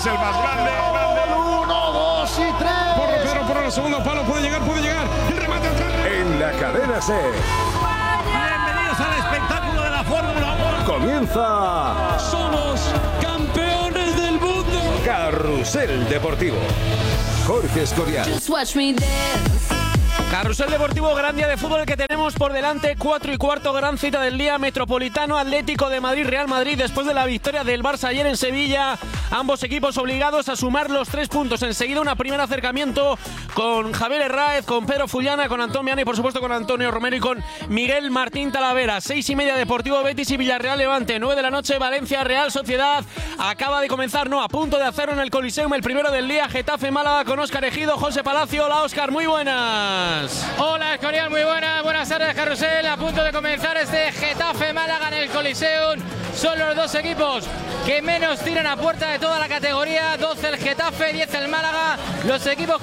el más grande. 1, 2 y 3. Por el segundo palo, puede llegar. El remate atrás. En la cadena SER. Bienvenidos al espectáculo de la Fórmula 1. Comienza. Somos campeones del mundo. Carrusel Deportivo. Jorge Escorial. Carrusel Deportivo, gran día de fútbol que tenemos por delante, 4:15, gran cita del día, Metropolitano, Atlético de Madrid, Real Madrid, después de la victoria del Barça ayer en Sevilla, ambos equipos obligados a sumar los 3 puntos. Enseguida un primer acercamiento con Javier Herráez, con Pedro Fullana, con Antón Miana y por supuesto con Antonio Romero y con Miguel Martín Talavera. 6:30 Deportivo Betis y Villarreal Levante, 9 de la noche Valencia Real Sociedad, acaba de comenzar, a punto de hacerlo en el Coliseum, el primero del día, Getafe Málaga con Óscar Ejido, José Palacio. Hola Óscar, muy buenas. Hola Escorial, muy buenas tardes Carrusel, a punto de comenzar este Getafe Málaga en el Coliseum. Son los dos equipos que menos tiran a puerta de toda la categoría, 12 el Getafe, 10 el Málaga, los equipos...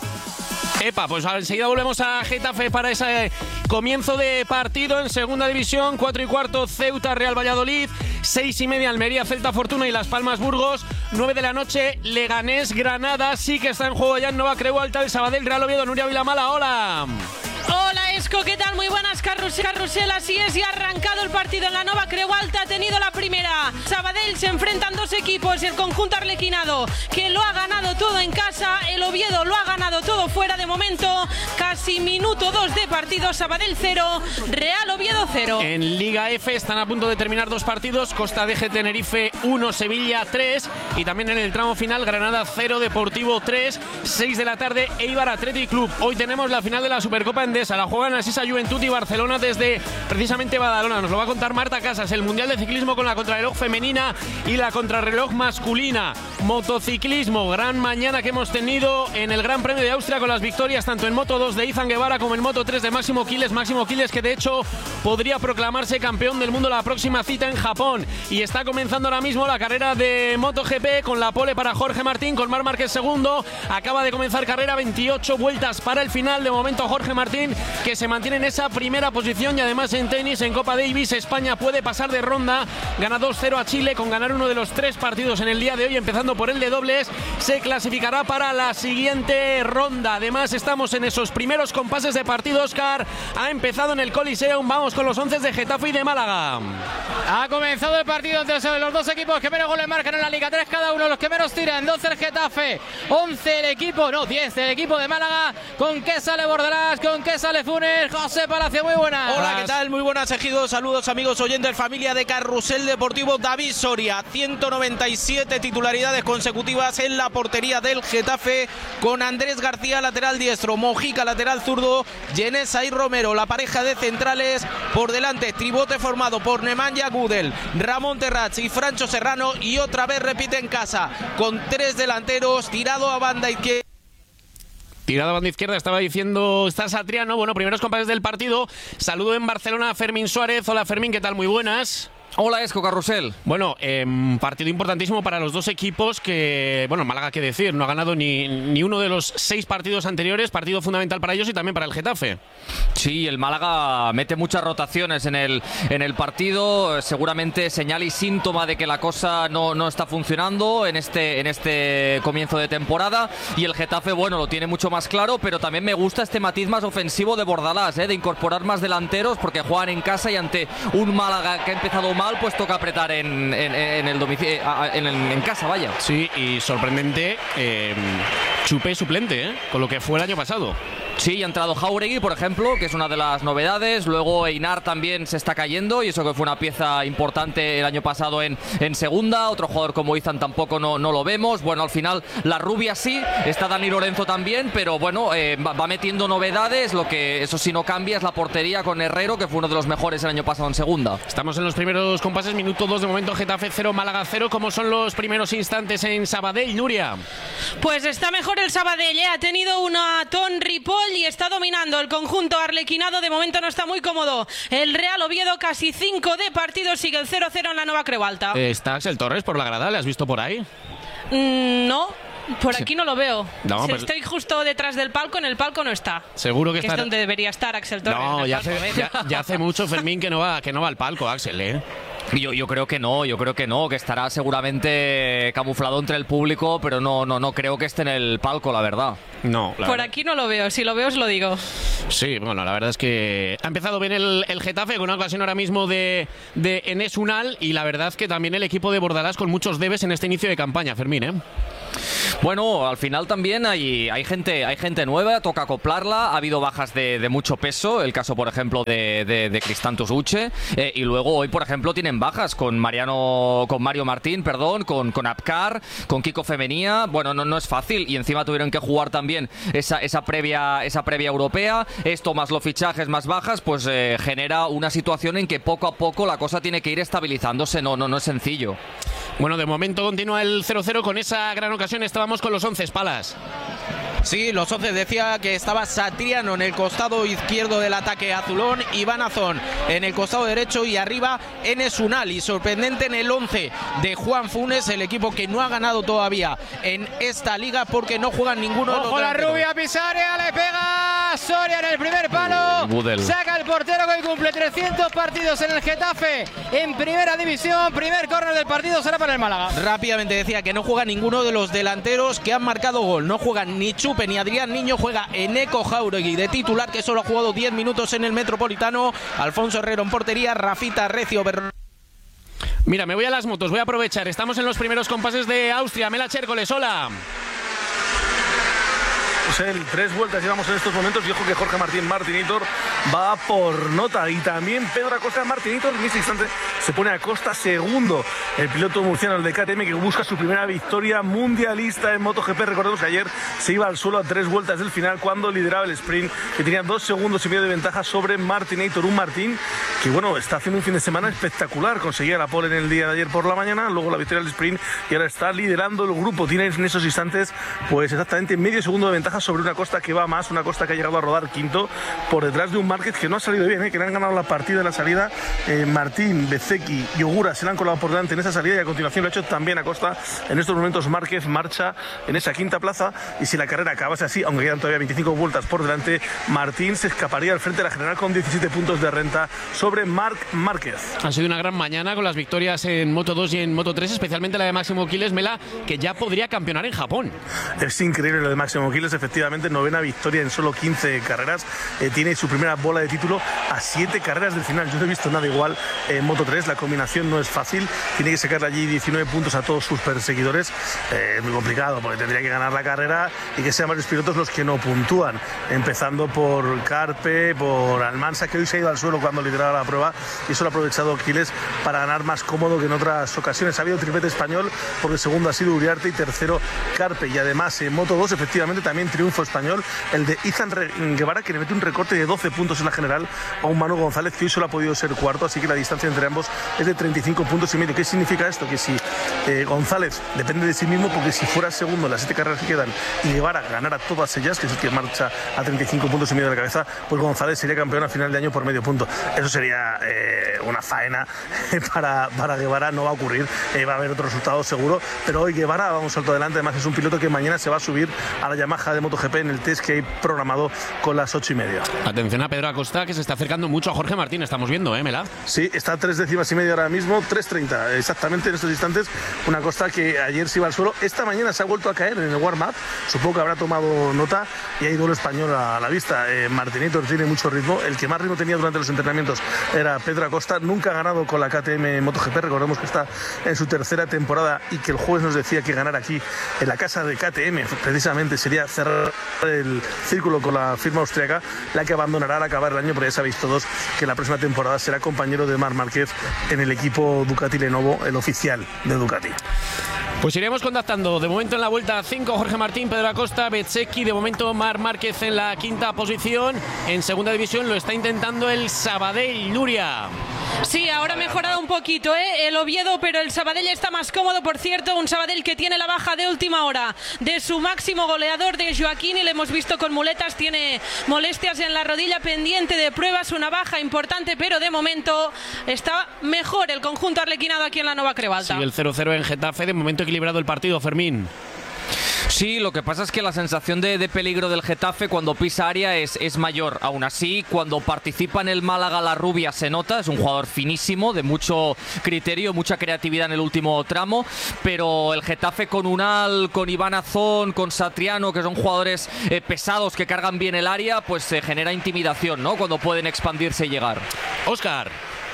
Pues enseguida volvemos a Getafe para ese comienzo de partido en segunda división. 4:15 Ceuta Real Valladolid, 6:30 Almería Celta Fortuna y Las Palmas Burgos, 9 de la noche Leganés Granada. Sí que está en juego ya en Nova Creu Alta el Sabadell Real Oviedo. Nuria Vilamala, hola. Hola Esco, ¿qué tal? Muy buenas Carrusel, así es, y ha arrancado el partido en la Nova Creu Alta, ha tenido la primera. Sabadell, se enfrentan dos equipos, el conjunto arlequinado que lo ha ganado todo en casa, el Oviedo lo ha ganado todo fuera. De momento, casi minuto 2 de partido, Sabadell 0, Real Oviedo 0. En Liga F están a punto de terminar dos partidos, Costa Deje Tenerife 1, Sevilla 3 y también en el tramo final Granada 0, Deportivo 3, 6 de la tarde Eibar Athletic Club. Hoy tenemos la final de la Supercopa Endesa, la juegan Asisa Juventud y Barcelona desde precisamente Badalona. Nos lo va a contar Marta Casas. El Mundial de Ciclismo con la contrarreloj femenina y la contrarreloj masculina. Motociclismo, gran mañana que hemos tenido en el Gran Premio de Austria con las victorias tanto en Moto 2 de Izan Guevara como en Moto 3 de Máximo Quiles que de hecho podría proclamarse campeón del mundo la próxima cita en Japón. Y está comenzando ahora mismo la carrera de MotoGP con la pole para Jorge Martín, con Marc Márquez segundo. Acaba de comenzar carrera, 28 vueltas para el final. De momento Jorge Martín, que se mantiene en esa primera posición, y además en tenis, en Copa Davis, España puede pasar de ronda. Gana 2-0 a Chile con ganar uno de los 3 partidos en el día de hoy, empezando por el de dobles. Se clasificará para la siguiente ronda. Además estamos en esos primeros compases de partido. Oscar, ha empezado en el Coliseum. Vamos con los 11 de Getafe y de Málaga. Ha comenzado el partido entre los dos equipos que menos goles marcan en la Liga, 3 cada uno, los que menos tiran, 12 el Getafe, 11 el equipo, 10 el equipo de Málaga. ¿Con qué sale Bordalás? ¿Con qué sale Funes? José Palacio, muy buenas. Hola, ¿qué tal? Muy buenas, Ejido. Saludos amigos oyentes, familia de Carrusel Deportivo. David Soria, 197 titularidades consecutivas en la portería del Getafe, con Andrés García lateral diestro, Mojica lateral zurdo, Yenesa y Romero, la pareja de centrales. Por delante, tribote formado por Nemanja Gudel, Ramón Terrats y Francho Serrano, y otra vez repite en casa con 3 delanteros, tirado a banda izquierda. Tirada a banda izquierda, estaba diciendo, está Satriano. Bueno, primeros compañeros del partido. Saludo en Barcelona a Fermín Suárez. Hola Fermín, ¿qué tal? Muy buenas. Hola Esco, Carrusel. Bueno, partido importantísimo para los dos equipos que, bueno, Málaga, qué decir, no ha ganado ni uno de los 6 partidos anteriores, partido fundamental para ellos y también para el Getafe. Sí, el Málaga mete muchas rotaciones en el partido, seguramente señal y síntoma de que la cosa no está funcionando en este comienzo de temporada, y el Getafe, bueno, lo tiene mucho más claro, pero también me gusta este matiz más ofensivo de Bordalás, de incorporar más delanteros, porque juegan en casa y ante un Málaga que ha empezado mal, pues toca apretar en el domicilio, en casa, vaya. Sí, y sorprendente, Chupé suplente, con lo que fue el año pasado. Sí, ha entrado Jauregui, por ejemplo, que es una de las novedades. Luego Einar también se está cayendo, y eso que fue una pieza importante el año pasado en segunda. Otro jugador como Izan tampoco no lo vemos. Bueno, al final la rubia sí, está Dani Lorenzo también, pero bueno, va metiendo novedades. Lo que eso sí no cambia es la portería con Herrero, que fue uno de los mejores el año pasado en segunda. Estamos en los primeros compases, minuto 2 de momento, Getafe 0, Málaga 0. ¿Cómo son los primeros instantes en Sabadell, Nuria? Pues está mejor el Sabadell, ha tenido una Ton Ripoll y está dominando el conjunto arlequinado. De momento no está muy cómodo el Real Oviedo, casi 5 de partido, sigue el 0-0 en la Nova Creu Alta. ¿Está Axel Torres por la grada? ¿Le has visto por ahí? No, por aquí no lo veo. No, pero... Estoy justo detrás del palco, en el palco no está. Seguro que está... es donde debería estar Axel Torres. No, ya hace mucho, Fermín, que no va al palco, Axel, Yo creo que no, que estará seguramente camuflado entre el público, pero no creo que esté en el palco, la verdad. No, por aquí no lo veo, si lo veo os lo digo. Sí, bueno, la verdad es que ha empezado bien el Getafe, con una ocasión ahora mismo de Enes Unal, y la verdad es que también el equipo de Bordalás con muchos debes en este inicio de campaña, Fermín, ¿eh? Bueno, al final también hay gente nueva, toca acoplarla, ha habido bajas de mucho peso, el caso por ejemplo de Cristantus Uche, y luego hoy por ejemplo tienen bajas con Mario Martín, con Apcar, con Kiko Femenía. Bueno, no es fácil, y encima tuvieron que jugar también esa previa europea. Esto más los fichajes, más bajas, pues genera una situación en que poco a poco la cosa tiene que ir estabilizándose, no es sencillo. Bueno, de momento continúa el 0-0 con esa gran ocasión. Estábamos con los 11, Palas. Sí, los 11 decía que estaba Satriano en el costado izquierdo del ataque azulón, Iván Azón en el costado derecho y arriba Enes Unal. Y sorprendente en el 11 de Juan Funes, el equipo que no ha ganado todavía en esta liga porque no juegan ninguno de los Ojo la delanteros. rubia, Pisarea, le pega Soria en el primer palo. Budel. Saca el portero que cumple 300 partidos en el Getafe en primera división. Primer córner del partido será para el Málaga. Rápidamente decía que no juega ninguno de los delanteros que han marcado gol. No juegan ni Chupe ni Adrián Niño, juega Eneco Jauregui de titular, que solo ha jugado 10 minutos en el Metropolitano. Alfonso Herrero en portería, Rafita Recio Mira, me voy a las motos, voy a aprovechar. Estamos en los primeros compases de Austria. Mela Chércoles, hola. El 3 vueltas llevamos en estos momentos, y ojo que Jorge Martín Martinitor va por nota, y también Pedro Acosta Martinitor en ese instante se pone Acosta segundo, el piloto murciano, el de KTM, que busca su primera victoria mundialista en MotoGP. Recordemos que ayer se iba al suelo a 3 vueltas del final cuando lideraba el sprint, que tenía 2 segundos y medio de ventaja sobre Martinitor, un Martín que bueno, está haciendo un fin de semana espectacular, conseguía la pole en el día de ayer por la mañana, luego la victoria del sprint, y ahora está liderando el grupo. Tiene en esos instantes pues exactamente medio segundo de ventaja sobre una Costa que va más, una Costa que ha llegado a rodar quinto por detrás de un Márquez que no ha salido bien, que le han ganado la partida en la salida. Martín, Bezeki y Ogura se le han colado por delante en esa salida, y a continuación lo ha hecho también Acosta. En estos momentos Márquez marcha en esa quinta plaza, y si la carrera acabase así, aunque quedan todavía 25 vueltas por delante, Martín se escaparía al frente de la general con 17 puntos de renta sobre Marc Márquez. Ha sido una gran mañana con las victorias en Moto 2 y en Moto 3, especialmente la de Máximo Quiles, Mela, que ya podría campeonar en Japón. Es increíble lo de Máximo Quiles, efectivamente, novena victoria en solo 15 carreras, tiene su primera bola de título a 7 carreras del final. Yo no he visto nada igual en Moto 3, la combinación no es fácil, tiene que sacarle allí 19 puntos a todos sus perseguidores, es muy complicado porque tendría que ganar la carrera y que sean varios pilotos los que no puntúan, empezando por Carpe, por Almansa, que hoy se ha ido al suelo cuando lideraba la prueba, y eso lo ha aprovechado Quiles para ganar más cómodo que en otras ocasiones. Ha habido triplete español porque segundo ha sido Uriarte y tercero Carpe, y además en Moto 2 efectivamente también triunfo español, el de Izan Guevara, que le mete un recorte de 12 puntos en la general a un Manu González que hoy solo ha podido ser cuarto, así que la distancia entre ambos es de 35 puntos y medio. ¿Qué significa esto? Que si González depende de sí mismo, porque si fuera segundo en las 7 carreras que quedan y Guevara ganara todas ellas, que es el que marcha a 35 puntos y medio de la cabeza, pues González sería campeón a final de año por medio punto. Eso sería una faena para Guevara, no va a ocurrir, va a haber otro resultado seguro, pero hoy Guevara va un salto adelante. Además es un piloto que mañana se va a subir a la Yamaha de MotoGP en el test que hay programado con las 8:30. Atención a Pedro Acosta, que se está acercando mucho a Jorge Martín, estamos viendo, Mela. Sí, está a 3 décimas y media ahora mismo, 3:30 exactamente en estos instantes. Una Acosta que ayer se iba al suelo, esta mañana se ha vuelto a caer en el warm-up, supongo que habrá tomado nota, y hay duelo español a la vista. Martinitor tiene mucho ritmo, el que más ritmo tenía durante los entrenamientos era Pedro Acosta, nunca ha ganado con la KTM MotoGP, recordemos que está en su tercera temporada, y que el jueves nos decía que ganar aquí en la casa de KTM precisamente sería cerrar el círculo con la firma austríaca, la que abandonará al acabar el año, pero ya sabéis todos que la próxima temporada será compañero de Marc Márquez en el equipo Ducati Lenovo, el oficial de Ducati. Pues iremos contactando. De momento en la vuelta 5, Jorge Martín, Pedro Acosta, Bezzecchi. De momento Marc Márquez en la quinta posición. En segunda división lo está intentando el Sabadell, Nuria. Sí, ahora ha mejorado un poquito, el Oviedo, pero el Sabadell está más cómodo, por cierto. Un Sabadell que tiene la baja de última hora de su máximo goleador, de Joaquín, y le hemos visto con muletas, tiene molestias en la rodilla, pendiente de pruebas, una baja importante, pero de momento está mejor el conjunto arlequinado aquí en la Nova Creu Alta. Sí, el 0-0 en Getafe, de momento equilibrado el partido, Fermín. Sí, lo que pasa es que la sensación de peligro del Getafe cuando pisa área es mayor. Aún así, cuando participa en el Málaga la Rubia se nota, es un jugador finísimo, de mucho criterio, mucha creatividad en el último tramo, pero el Getafe con Unal, con Iván Azón, con Satriano, que son jugadores pesados que cargan bien el área, pues se genera intimidación, ¿no? Cuando pueden expandirse y llegar. Óscar.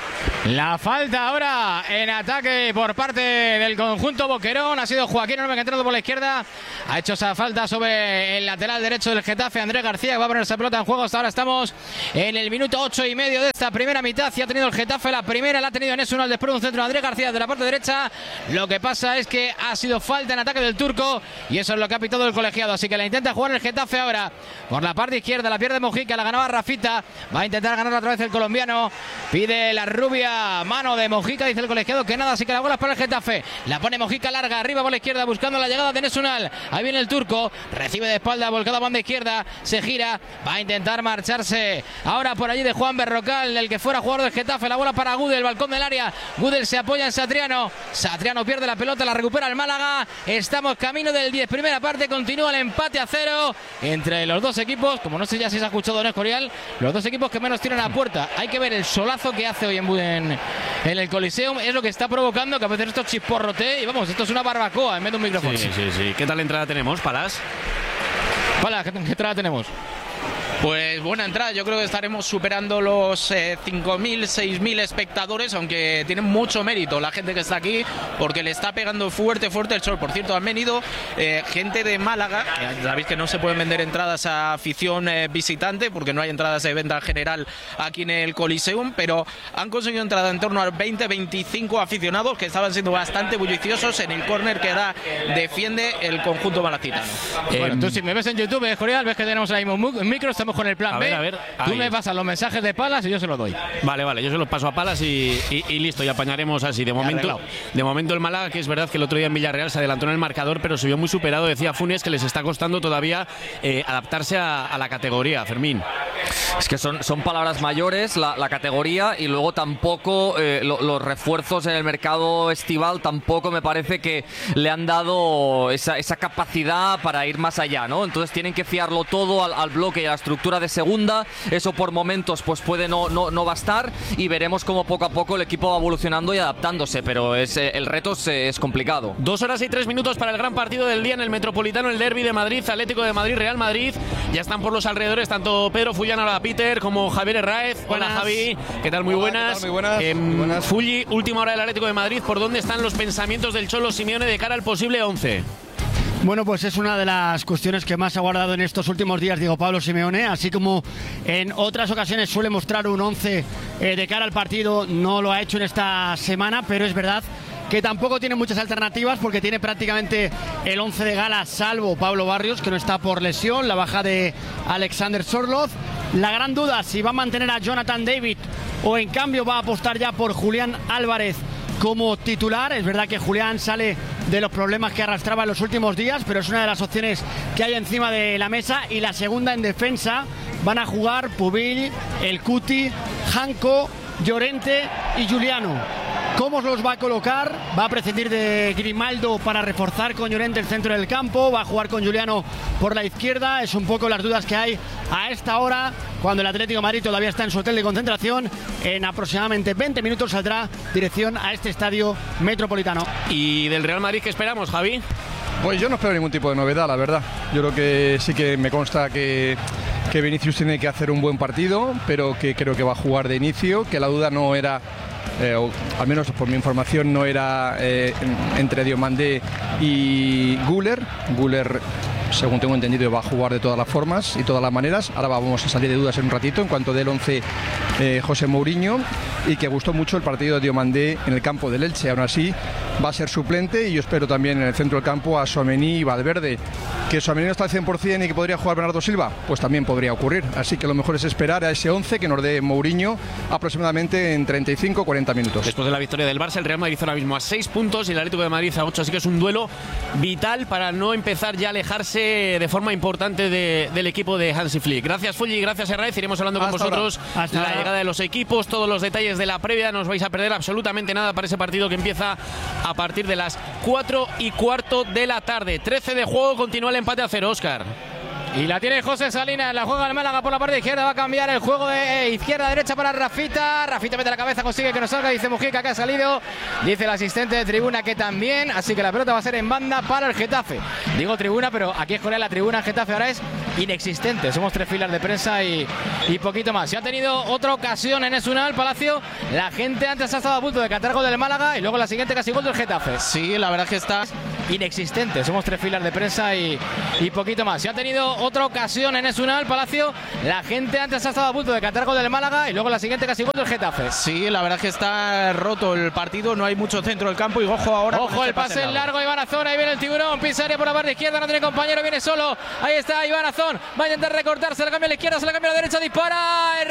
La falta ahora en ataque por parte del conjunto Boquerón. Ha sido Joaquín Orme que ha entrado por la izquierda. Ha hecho esa falta sobre el lateral derecho del Getafe, Andrés García, que va a poner esa pelota en juego. Hasta ahora estamos en el minuto 8,5 de esta primera mitad. Y ha tenido el Getafe la primera, la ha tenido Enes Unal, después un centro de Andrés García de la parte derecha. Lo que pasa es que ha sido falta en ataque del turco y eso es lo que ha pitado el colegiado. Así que la intenta jugar el Getafe ahora por la parte izquierda. La pierde Mojica, la ganaba Rafita. Va a intentar ganar otra vez el colombiano. Pide la Rubia, mano de Mojica, dice el colegiado que nada, así que la bola es para el Getafe. La pone Mojica larga, arriba por la izquierda, buscando la llegada de Enes Unal. Ahí viene el turco, recibe de espalda, volcada banda izquierda, se gira, va a intentar marcharse ahora por allí de Juan Berrocal, el que fuera jugador del Getafe. La bola para Gudel, balcón del área. Gudel se apoya en Satriano. Satriano pierde la pelota, la recupera el Málaga. Estamos camino del 10, primera parte, continúa el empate a 0 entre los dos equipos. Como no sé ya si se ha escuchado Don Escorial, los dos equipos que menos tiran a puerta. Hay que ver el solazo que hace hoy en el Coliseum, es lo que está provocando que a veces esto chisporrote y vamos, esto es una barbacoa en vez de un micrófono. Sí. ¿Qué tal entrada tenemos, Palas? Palas, ¿qué entrada tenemos? Pues buena entrada, yo creo que estaremos superando los 5.000, 6.000 espectadores, aunque tienen mucho mérito la gente que está aquí, porque le está pegando fuerte el sol. Por cierto, han venido gente de Málaga, sabéis que no se pueden vender entradas a afición visitante, porque no hay entradas de venta general aquí en el Coliseum, pero han conseguido entrada en torno a 20-25 aficionados, que estaban siendo bastante bulliciosos en el córner que defiende el conjunto malacitano. Bueno, tú si me ves en YouTube, Escorial, ves que tenemos ahí un micro, estamos con el plan B. A ver, tú me pasas los mensajes de Palas y yo se los doy. Vale, yo se los paso a Palas y listo, y apañaremos así. De momento el Málaga, que es verdad que el otro día en Villarreal se adelantó en el marcador, pero se vio muy superado. Decía Funes que les está costando todavía adaptarse a la categoría, Fermín. Es que son palabras mayores, la categoría, y luego tampoco los refuerzos en el mercado estival tampoco me parece que le han dado esa capacidad para ir más allá, ¿no? Entonces tienen que fiarlo todo al bloque y a la estructura de segunda. Eso por momentos pues puede no bastar, y veremos cómo poco a poco el equipo va evolucionando y adaptándose, pero el reto es complicado. 2 horas y 3 minutos para el gran partido del día en el Metropolitano, el derbi de Madrid, Atlético de Madrid, Real Madrid. Ya están por los alrededores tanto Pedro Fullana, hola Peter, como Javier Herráez. Hola Javi, ¿qué tal? Muy buenas. Muy buenas. Fulli, última hora del Atlético de Madrid, ¿por dónde están los pensamientos del Cholo Simeone de cara al posible 11? Bueno, pues es una de las cuestiones que más ha guardado en estos últimos días Diego Pablo Simeone, así como en otras ocasiones suele mostrar un 11 de cara al partido, no lo ha hecho en esta semana, pero es verdad que tampoco tiene muchas alternativas porque tiene prácticamente el 11 de gala, salvo Pablo Barrios, que no está por lesión, la baja de Alexander Sorloth. La gran duda si va a mantener a Jonathan David o en cambio va a apostar ya por Julián Álvarez como titular. Es verdad que Julián sale de los problemas que arrastraba en los últimos días, pero es una de las opciones que hay encima de la mesa. Y la segunda en defensa van a jugar Pubil, El Cuti, Janko, Llorente y Juliano. ¿Cómo los va a colocar? Va a prescindir de Grimaldo para reforzar con Llorente el centro del campo, va a jugar con Juliano por la izquierda. Es un poco las dudas que hay a esta hora, cuando el Atlético de Madrid todavía está en su hotel de concentración. En aproximadamente 20 minutos saldrá dirección a este estadio Metropolitano. ¿Y del Real Madrid qué esperamos, Javi? Pues yo no espero ningún tipo de novedad, la verdad. Yo creo que sí que me consta que Vinicius tiene que hacer un buen partido, pero que creo que va a jugar de inicio, que la duda no era... o al menos por mi información no era entre Diomandé y Güler. Güler, según tengo entendido, va a jugar de todas las formas y todas las maneras. Ahora vamos a salir de dudas en un ratito en cuanto del 11 José Mourinho, y que gustó mucho el partido de Diomandé en el campo del Elche. Aún así va a ser suplente, y yo espero también en el centro del campo a Tchouaméni y Valverde. ¿Que Tchouaméni no está al 100% y que podría jugar Bernardo Silva? Pues también podría ocurrir. Así que lo mejor es esperar a ese 11 que nos dé Mourinho aproximadamente en 35-40 minutos. Después de la victoria del Barça, el Real Madrid ahora mismo a 6 puntos y el Atlético de Madrid a 8, así que es un duelo vital para no empezar ya a alejarse de forma importante del equipo de Hansi Flick. Gracias Fulli, gracias Herráez, iremos hablando con vosotros la llegada de los equipos, todos los detalles de la previa, no os vais a perder absolutamente nada para ese partido que empieza a partir de las 4:15 de la tarde. 13 de juego, continúa el empate a 0, Óscar. Y la tiene José Salinas, la juega el Málaga por la parte izquierda, va a cambiar el juego de izquierda a derecha para Rafita. Rafita mete la cabeza, consigue que no salga, dice Mujica que ha salido, dice el asistente de tribuna que también, así que la pelota va a ser en banda para el Getafe. Digo tribuna, pero aquí es con la tribuna en Getafe ahora es inexistente, somos 3 filas de prensa y poquito más. Si ha tenido otra ocasión en Esunal Palacio, la gente antes ha estado a punto de cantar gol del Málaga y luego la siguiente casi gol del Getafe. Sí, la verdad es que está inexistente, somos 3 filas de prensa y poquito más. Si ha tenido otra ocasión en Esunal Palacio, la gente antes ha estado a punto de cantar gol del Málaga y luego la siguiente casi gol del Getafe. Sí, la verdad es que está roto el partido, no hay mucho centro del campo y ojo ahora. Ojo el pase largo, Iván Azón, ahí viene el tiburón, pisa área por la parte izquierda, no tiene compañero, viene solo, ahí está Iván Azón, va a intentar recortar, se le cambia a la izquierda, se le cambia a la derecha, dispara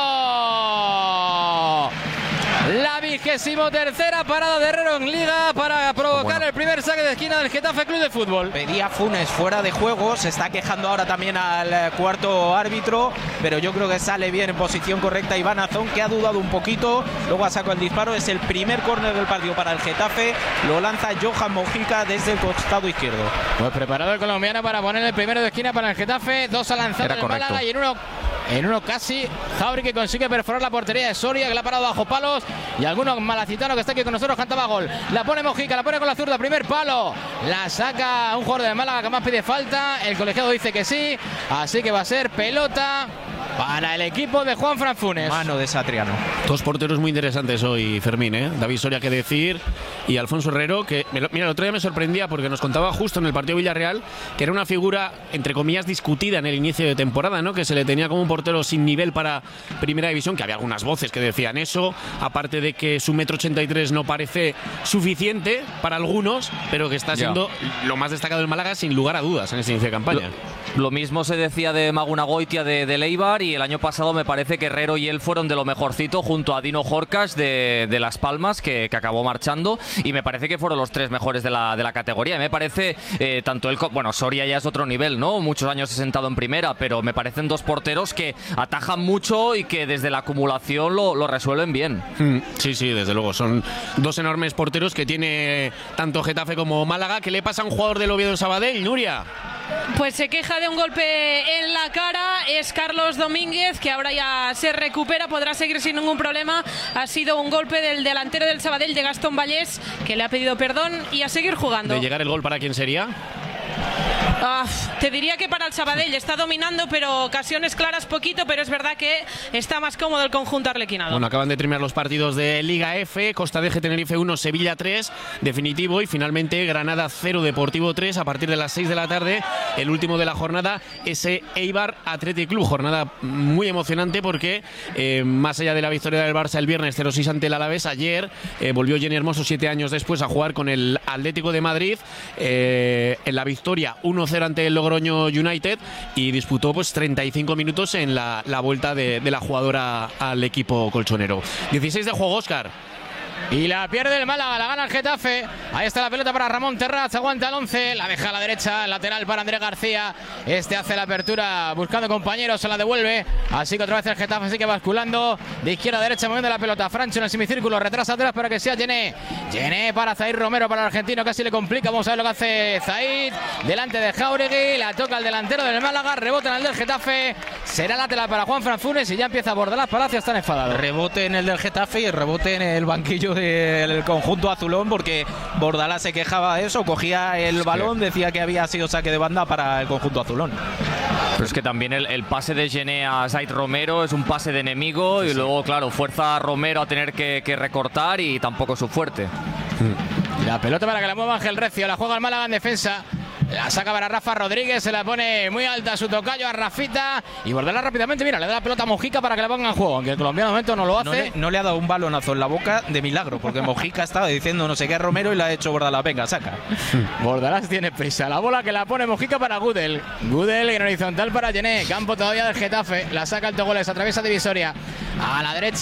Herrero. La 23ª parada de Herrero en Liga para provocar el primer saque de esquina del Getafe Club de Fútbol. Pedía Funes fuera de juego, se está quejando ahora también al cuarto árbitro, pero yo creo que sale bien en posición correcta Iván Azón, que ha dudado un poquito, luego ha sacado el disparo, es el primer córner del partido para el Getafe, lo lanza Johan Mojica desde el costado izquierdo. Pues preparado el colombiano para poner el primero de esquina para el Getafe, 2 a lanzar el Málaga y en uno casi Jauregui que consigue perforar la portería de Soria, que la ha parado bajo palos, y alguno malacitano que está aquí con nosotros cantaba gol. La pone Mojica, la pone con la zurda, primer palo, la saca un jugador de Málaga que más pide falta, el colegiado dice que sí, así que va a ser pelota para el equipo de Juanfran Funes. Mano de Satriano. 2 porteros muy interesantes hoy, Fermín, ¿eh? David Soria, que decir, y Alfonso Herrero, que mira, el otro día me sorprendía porque nos contaba justo en el partido Villarreal que era una figura, entre comillas, discutida en el inicio de temporada, ¿no? Que se le tenía como un portero sin nivel para Primera División, que había algunas voces que decían eso, aparte de que su 1,83 m no parece suficiente para algunos, pero que está siendo lo más destacado del Málaga sin lugar a dudas en este inicio de campaña. Lo mismo se decía de Maguna Goitia de Eibar, y el año pasado me parece que Herrero y él fueron de lo mejorcito junto a Dino Jorcas de Las Palmas, que acabó marchando, y me parece que fueron los 3 mejores de la categoría. Y me parece tanto él, bueno, Soria ya es otro nivel, ¿no? Muchos años he sentado en primera, pero me parecen 2 porteros que atajan mucho y que desde la acumulación lo resuelven bien. Sí, sí, desde luego, son 2 enormes porteros que tiene tanto Getafe como Málaga. ¿Qué le pasa a un jugador del Oviedo en Sabadell, Nuria? Pues se queja de un golpe en la cara, es Carlos Domínguez, que ahora ya se recupera, podrá seguir sin ningún problema. Ha sido un golpe del delantero del Sabadell, de Gastón Vallés, que le ha pedido perdón y a seguir jugando. ¿De llegar el gol para quién sería? Te diría que para el Sabadell está dominando, pero ocasiones claras poquito, pero es verdad que está más cómodo el conjunto arlequinado. Bueno, acaban de terminar los partidos de Liga F, Costa Deje Tenerife 1, Sevilla 3, definitivo, y finalmente Granada 0, Deportivo 3, a partir de las 6 de la tarde, el último de la jornada, ese Eibar Athletic Club, jornada muy emocionante porque más allá de la victoria del Barça el viernes 0-6 ante el Alavés, ayer volvió Jenny Hermoso 7 años después a jugar con el Atlético de Madrid, en la victoria 1-0 ante el Logroño United, y disputó pues 35 minutos en la vuelta de la jugadora al equipo colchonero. 16 de juego, Óscar. Y la pierde el Málaga, la gana el Getafe. Ahí está la pelota para Ramón Terraz, aguanta el 11, la deja a la derecha, lateral para Andrés García. Este hace la apertura buscando compañeros, se la devuelve. Así que otra vez el Getafe sigue basculando de izquierda a derecha, moviendo la pelota. Francho en el semicírculo, retrasa atrás para que sea Gené. Gené para Zaid Romero, para el argentino, casi le complica. Vamos a ver lo que hace Zaid. Delante de Jauregui, la toca el delantero del Málaga, rebota en el del Getafe. Será lateral para Juanfran Funes y ya empieza Bordalás Palacio, están enfadados. Rebote en el del Getafe y rebote en el banquillo del conjunto azulón, porque Bordalás se quejaba de eso, cogía el balón, decía que había sido saque de banda para el conjunto azulón. Pero es que también el pase de Gené a Zaid Romero es un pase de enemigo, y luego, claro, fuerza a Romero a tener que recortar, y tampoco es su fuerte. La pelota para que la mueva Ángel Recio, la juega el Málaga en defensa. La saca para Rafa Rodríguez, se la pone muy alta a su tocayo, a Rafita, y Bordalás rápidamente, mira, le da la pelota a Mojica para que la ponga en juego, aunque el colombiano de momento no lo hace. No le ha dado un balonazo en la boca de milagro, porque Mojica estaba diciendo no sé qué a Romero y le ha hecho Bordalás, venga, saca. Bordalás tiene prisa, la bola que la pone Mojica para Gudel. Gudel en horizontal para Gené, campo todavía del Getafe, la saca el Togoles, atraviesa divisoria a la derecha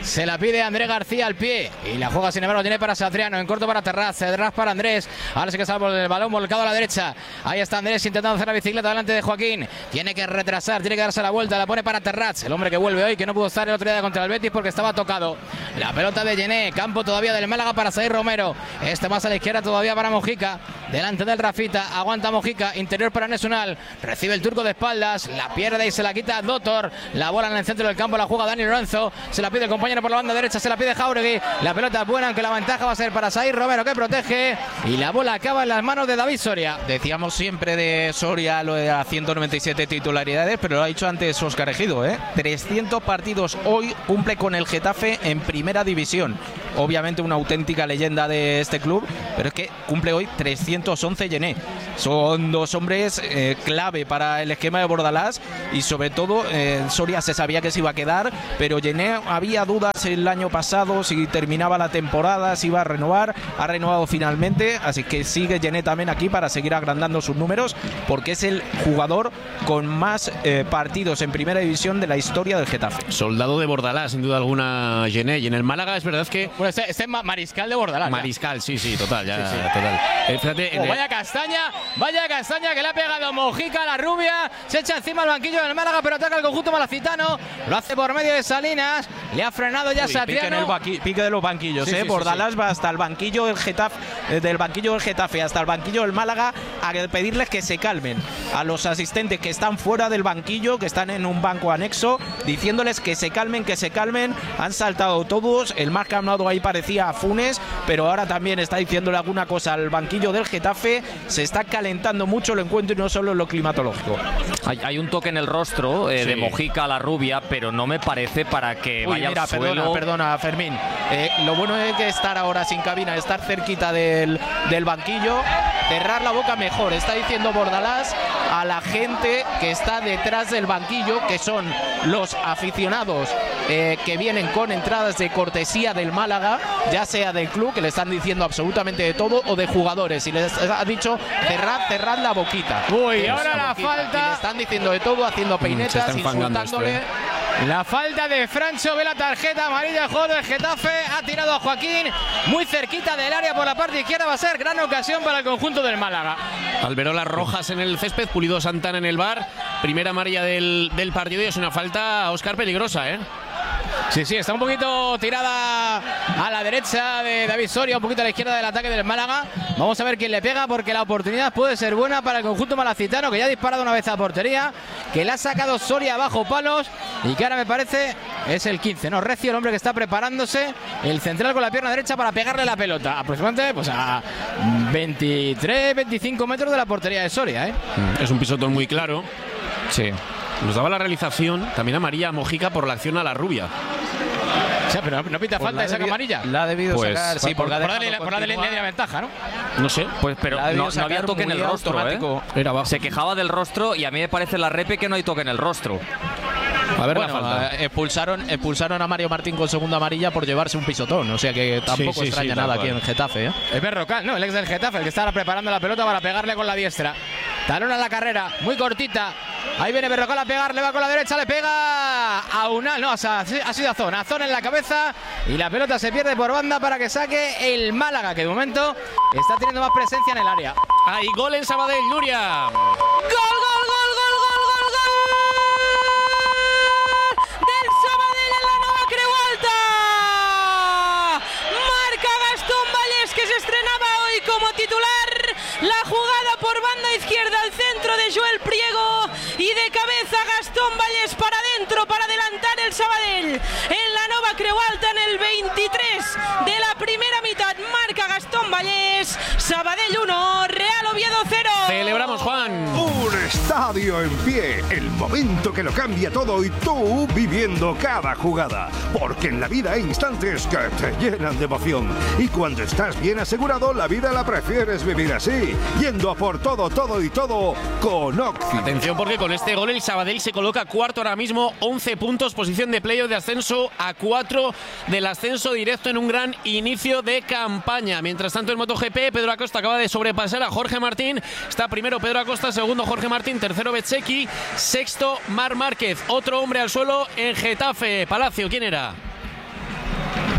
Se la pide Andrés García al pie. Y la juega sin embargo, tiene para Satriano. En corto para Terraz. Terraz para Andrés. Ahora sí que sale el balón volcado a la derecha. Ahí está Andrés intentando hacer la bicicleta delante de Joaquín. Tiene que retrasar, tiene que darse la vuelta. La pone para Terraz. El hombre que vuelve hoy, que no pudo estar el otro día contra el Betis porque estaba tocado. La pelota de Yené. Campo todavía del Málaga para Said Romero. Este más a la izquierda todavía para Mojica. Delante del Rafita. Aguanta Mojica. Interior para Nesunal. Recibe el turco de espaldas. La pierde y se la quita Dotor. La bola en el centro del campo. La juega Dani Lorenzo. Se la pide el compañero por la banda derecha, se la pide Jauregui. La pelota es buena, aunque la ventaja va a ser para Said Romero, que protege. Y la bola acaba en las manos de David Soria. Decíamos siempre de Soria lo de las 197 titularidades, pero lo ha dicho antes Óscar Ejido, 300 partidos hoy cumple con el Getafe en primera división. Obviamente una auténtica leyenda de este club, pero es que cumple hoy 311 Yené. Son dos hombres clave para el esquema de Bordalás y sobre todo Soria se sabía que se iba a quedar, pero Yené había dudas el año pasado si terminaba la temporada, si iba a renovar. Ha renovado finalmente, así que sigue Yené también aquí para seguir agrandando sus números, porque es el jugador con más partidos en primera división de la historia del Getafe. Soldado de Bordalás, sin duda alguna, Yené. Y en el Málaga es verdad que... Bueno, este es mariscal de Bordalás. Mariscal, sí, total, ya, sí. total. Fíjate, vaya castaña que le ha pegado Mojica a la rubia. Se echa encima el banquillo del Málaga, pero ataca el conjunto malacitano. Lo hace por medio de Salinas. Le ha frenado ya Satriano. Pique de los banquillos, Bordalás va hasta el banquillo del Getafe, del banquillo del Getafe hasta el banquillo del Málaga a pedirles que se calmen. A los asistentes que están fuera del banquillo, que están en un banco anexo, diciéndoles que se calmen. Han saltado todos. El más calmado ahí parecía a Funes, pero ahora también está diciéndole alguna cosa al banquillo del Getafe. Se está calentando mucho el encuentro y no solo en lo climatológico. Hay un toque en el rostro de Mojica a la rubia, pero no me parece para que vaya al suelo. Perdona, Fermín. Lo bueno es que estar ahora sin cabina, estar cerquita del banquillo, cerrar la boca mejor. Está diciendo Bordalás a la gente que está detrás del banquillo, que son los aficionados que vienen con entradas de cortesía del Málaga, ya sea del club, que le están diciendo absolutamente de todo, o de jugadores. Y les ha dicho cerrad la boquita. Uy, ahora la falta. Y le están diciendo de todo, haciendo peinetas, insultándole. La falta de Francho, ve la tarjeta amarilla, jugador del Getafe, ha tirado a Joaquín muy cerquita del área por la parte izquierda, va a ser gran ocasión para el conjunto del Málaga. Alberolas rojas en el césped, Pulido Santana en el bar, primera amarilla del partido y es una falta, Óscar, peligrosa, Sí, está un poquito tirada a la derecha de David Soria, un poquito a la izquierda del ataque del Málaga. Vamos a ver quién le pega, porque la oportunidad puede ser buena para el conjunto malacitano, que ya ha disparado una vez a portería, que le ha sacado Soria bajo palos y que ahora me parece es el 15, ¿no? Recio, el hombre que está preparándose, el central con la pierna derecha para pegarle la pelota, aproximadamente pues a 23-25 metros de la portería de Soria, Es un pisotón muy claro. Sí. Nos daba la realización también amarilla Mojica por la acción a la rubia. O sea, pero no pita falta de saca amarilla. La ha debido sacar, sí, por la de la ventaja, ¿no? No sé. Pues pero no había toque en el rostro, Era bajo. Se quejaba del rostro y a mí me parece la repe que no hay toque en el rostro. A ver, bueno, la falta. Expulsaron a Mario Martín con segunda amarilla por llevarse un pisotón, o sea que tampoco extraña nada aquí en el Getafe, Es Berrocal, ¿no? El ex del Getafe, el que estaba preparando la pelota para pegarle con la diestra. Talón a la carrera, muy cortita. Ahí viene Berrocal a pegarle, va con la derecha, le pega a Unal, no, ha sido a Zona en la cabeza y la pelota se pierde por banda para que saque el Málaga, que de momento está teniendo más presencia en el área. Hay gol en Sabadell, Nuria. ¡Gol! Del Sabadell en la Nova Creu Alta. Marca Gastón Vallés, que se estrenaba hoy como titular. La jugada por banda izquierda al centro de Joel Priego y de cabeza Gastón Vallés para adentro para adelantar el Sabadell. En la Nova Creu Alta, en el 23 de la primera mitad, marca Gastón Vallés. Sabadell 1, Real Oviedo 0. Celebramos, Juan. Un estadio en pie, el momento que lo cambia todo y tú viviendo cada jugada. Porque en la vida hay instantes que te llenan de emoción. Y cuando estás bien asegurado, la vida la prefieres vivir así, yendo a por todo con Oxy. Atención, porque con este gol el Sabadell se coloca cuarto ahora mismo, 11 puntos, posición de playoff de ascenso a 4 del ascenso directo en un gran inicio de campaña. Mientras tanto en MotoGP, Pedro Acosta acaba de sobrepasar a Jorge Martín. Está primero Pedro Acosta, segundo Jorge Martín, tercero Bezzecchi, sexto Marc Márquez. Otro hombre al suelo en Getafe. Palacio, ¿quién era?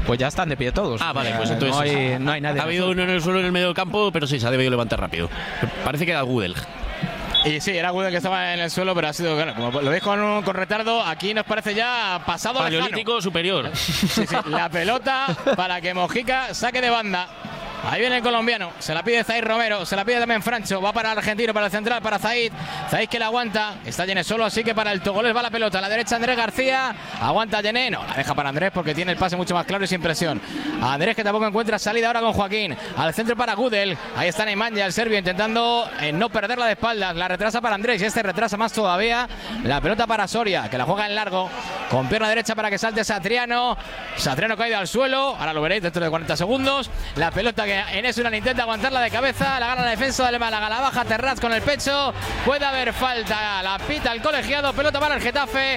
Pues ya están de pie todos. Ah, vale, pues entonces no hay nadie. Ha habido uno en el suelo en el medio del campo, pero sí, se ha debido levantar rápido. Parece que era Gudel. Y sí, era Gudel que estaba en el suelo, pero ha sido, claro, como lo veis con retardo, aquí nos parece ya pasado Paleolítico superior. Sí, la pelota para que Mojica saque de banda. Ahí viene el colombiano, se la pide Zaid Romero, se la pide también Francho, va para el argentino, para el central, para Zaid que la aguanta, está Yené solo, así que para el togolés va la pelota, a la derecha Andrés García, aguanta Yené, no, la deja para Andrés porque tiene el pase mucho más claro y sin presión. Andrés que tampoco encuentra salida ahora con Joaquín, al centro para Gudel, ahí está Nemanja, el serbio, intentando no perderla de espaldas, la retrasa para Andrés y este retrasa más todavía, la pelota para Soria, que la juega en largo, con pierna derecha para que salte Satriano caído al suelo, ahora lo veréis dentro de 40 segundos, la pelota que Enes Unal intenta aguantarla de cabeza, la gana la defensa del Málaga, la baja Terraz con el pecho, puede haber falta, la pita el colegiado, pelota para el Getafe,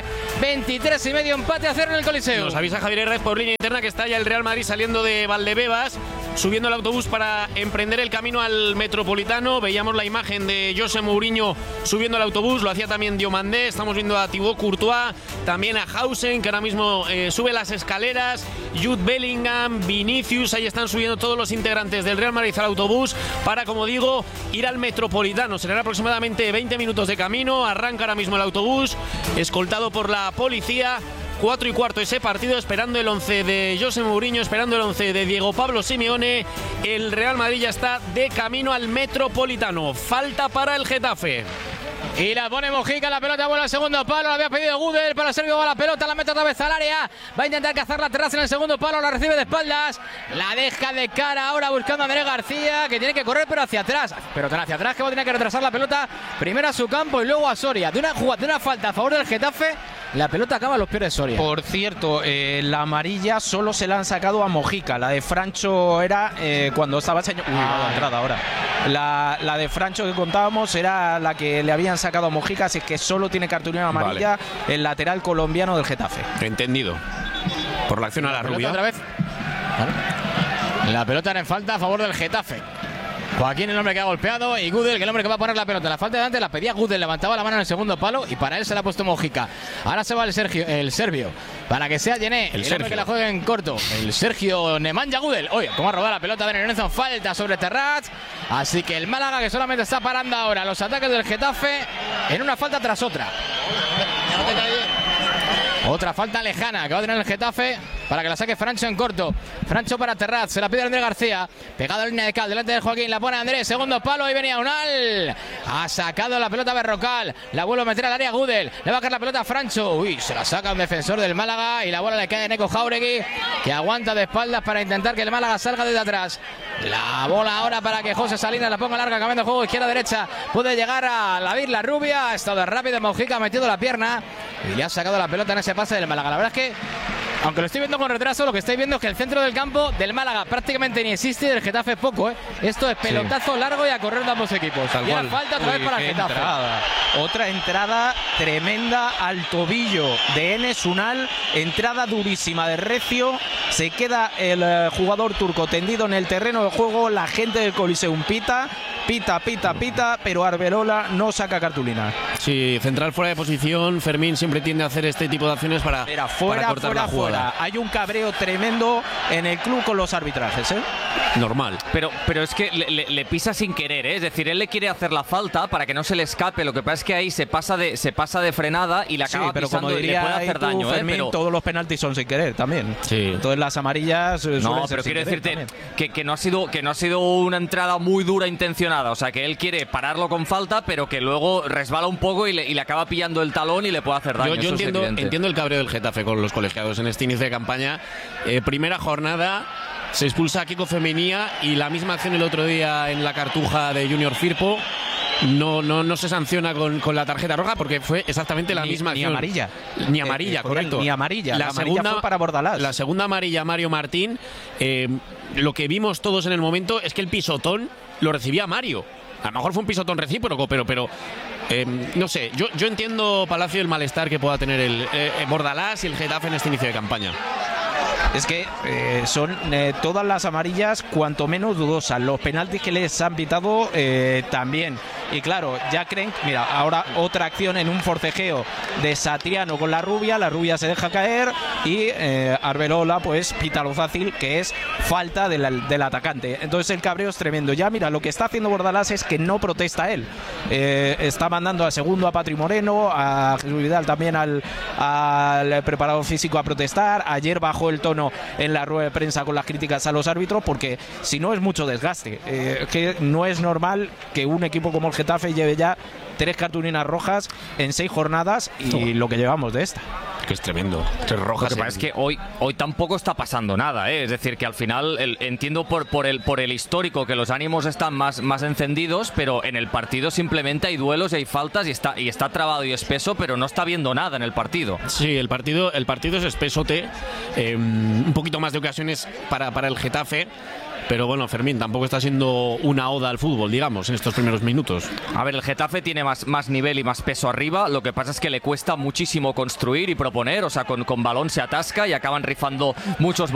23,5, empate a 0 en el Coliseo. Nos avisa Javier Herrez por línea interna que está ya el Real Madrid saliendo de Valdebebas, subiendo el autobús para emprender el camino al Metropolitano. Veíamos la imagen de José Mourinho subiendo el autobús, lo hacía también Diomandé, estamos viendo a Thibaut Courtois, también a Hausen, que ahora mismo sube las escaleras, Jude Bellingham, Vinicius, ahí están subiendo todos los integrantes del Real Madrid al autobús para, como digo, ir al Metropolitano. Serán aproximadamente 20 minutos de camino, arranca ahora mismo el autobús, escoltado por la policía. 4:15 ese partido, esperando el 11 de José Mourinho, esperando el 11 de Diego Pablo Simeone. El Real Madrid ya está de camino al Metropolitano. Falta para el Getafe. Y la pone Mojica, la pelota vuelve al segundo palo, la había pedido Gudel, para el serbio va la pelota, la mete otra vez al área, va a intentar cazar la terraza en el segundo palo, la recibe de espaldas, la deja de cara ahora buscando a Andrés García, que tiene que correr pero hacia atrás, pero tan hacia atrás que va a tener que retrasar la pelota, primero a su campo y luego a Soria, de una falta a favor del Getafe. La pelota acaba a los pies de Soria. Por cierto, la amarilla solo se la han sacado a Mojica. La de Francho era cuando estaba la entrada ahora. La de Francho que contábamos era la que le habían sacado a Mojica, así que solo tiene cartulina amarilla el lateral colombiano del Getafe. Entendido. Por la acción a la rubia. Otra vez. La pelota era en falta a favor del Getafe. Joaquín, el hombre que ha golpeado, y Gudel, que el hombre que va a poner la pelota. La falta de antes la pedía Gudel, levantaba la mano en el segundo palo y para él se la ha puesto Mojica. Ahora se va el serbio, para que sea Yené, el hombre que la juegue en corto. El Sergio Nemanja Gudel. Oye, cómo ha robado la pelota de Lorenzo, falta sobre Terraz. Así que el Málaga, que solamente está parando ahora los ataques del Getafe en una falta tras otra. Otra falta lejana que va a tener el Getafe para que la saque Francho en corto. Francho para Terraz, se la pide Andrés García. Pegado a la línea de cal, delante de Joaquín, la pone Andrés, segundo palo, y venía Unal. Ha sacado la pelota Berrocal, la vuelve a meter al área Gudel. Le va a caer la pelota a Francho. Uy, se la saca un defensor del Málaga y la bola le cae a Neko Jauregui, que aguanta de espaldas para intentar que el Málaga salga desde atrás. La bola ahora para que José Salinas la ponga larga, cambiando de juego izquierda-derecha. Puede llegar a la Vir, la rubia. Ha estado rápido Mojica, ha metido la pierna y le ha sacado la pelota en ese pase del Málaga. La verdad es que, aunque lo estoy viendo con retraso, lo que estáis viendo es que el centro del campo del Málaga prácticamente ni existe y del Getafe poco, ¿eh? Esto es pelotazo largo y a correr de ambos equipos. Tal y ahora cual. falta otra vez para el Getafe. Otra entrada tremenda al tobillo de Enes Unal. Entrada durísima de Recio. Se queda el jugador turco tendido en el terreno de juego. La gente del Coliseum pita, pero Arbelola no saca cartulina. Sí, central fuera de posición. Fermín siempre tiende a hacer este tipo de acciones para cortar la jugada. Hay un cabreo tremendo en el club con los arbitrajes, ¿eh? Normal. Pero es que le pisa sin querer, ¿eh? Es decir, él le quiere hacer la falta para que no se le escape. Lo que pasa es que ahí se pasa de frenada y la acaba pero pisando como y le puede hacer daño, Fermín, pero todos los penaltis son sin querer también. Sí. Entonces las amarillas no, pero quiero decirte que no ha sido una entrada muy dura intencionada. O sea, que él quiere pararlo con falta, pero que luego resbala un poco y le acaba pillando el talón y le puede hacer daño. Yo entiendo el cabreo del Getafe con los colegiados en este inicio de campaña. Primera jornada, se expulsa a Kiko Femenía y la misma acción el otro día en la Cartuja de Junior Firpo. No se sanciona con la tarjeta roja porque fue exactamente la misma acción. Ni amarilla, correcto. Ni amarilla. La segunda fue para Bordalás. La segunda amarilla, Mario Martín. Lo que vimos todos en el momento es que el pisotón lo recibía Mario. A lo mejor fue un pisotón recíproco, pero no sé. Yo entiendo, Palacio, el malestar que pueda tener el Bordalás y el Getafe en este inicio de campaña. Es que son todas las amarillas cuanto menos dudosas. Los penaltis que les han pitado también. Y claro, ya creen, mira, ahora otra acción en un forcejeo de Satriano con la rubia se deja caer y Arbelola pues pita lo fácil, que es falta del atacante. Entonces el cabreo es tremendo. Ya mira, lo que está haciendo Bordalás es que no protesta él. Está mandando al segundo a Patri Moreno, a Jesús Vidal también al preparador físico a protestar. Ayer bajó el tono en la rueda de prensa con las críticas a los árbitros, porque si no es mucho desgaste. Que no es normal que un equipo como el Getafe lleve ya 3 cartulinas rojas en 6 jornadas y lo que llevamos de esta. Que es tremendo. 3 rojas. Lo que pasa es que hoy tampoco está pasando nada, ¿eh? Es decir, que al final entiendo por el histórico que los ánimos están más encendidos, pero en el partido simplemente hay duelos y hay faltas y está trabado y espeso, pero no está viendo nada en el partido. Sí, el partido es espesote, un poquito más de ocasiones para el Getafe. Pero bueno, Fermín, tampoco está siendo una oda al fútbol, digamos, en estos primeros minutos. A ver, el Getafe tiene más nivel y más peso arriba. Lo que pasa es que le cuesta muchísimo construir y proponer. O sea, con balón se atasca y acaban rifando muchos